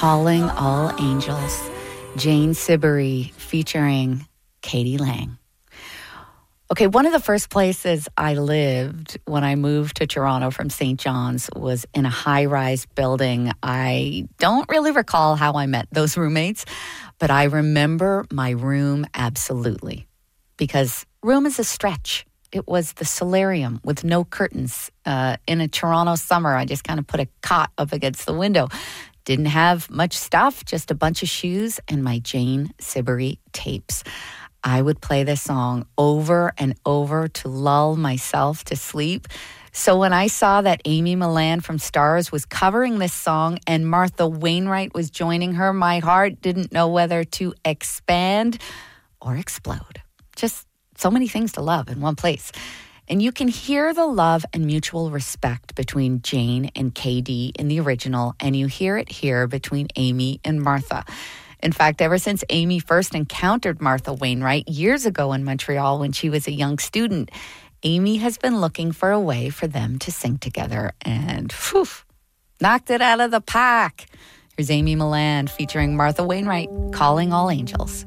Calling All Angels, Jane Siberry featuring Katie Lang. Okay, one of the first places I lived when I moved to Toronto from St. John's was in a high-rise building. I don't really recall how I met those roommates, but I remember my room absolutely, because room is a stretch. It was the solarium with no curtains. In a Toronto summer, I just kind of put a cot up against the window. Didn't have much stuff, just a bunch of shoes and my Jane Siberry tapes. I would play this song over and over to lull myself to sleep. So when I saw that Amy Millan from Stars was covering this song and Martha Wainwright was joining her, my heart didn't know whether to expand or explode. Just so many things to love in one place. And you can hear the love and mutual respect between Jane and KD in the original, and you hear it here between Amy and Martha. In fact, ever since Amy first encountered Martha Wainwright years ago in Montreal when she was a young student, Amy has been looking for a way for them to sing together, and whew, knocked it out of the park. Here's Amy Millan featuring Martha Wainwright, Calling All Angels.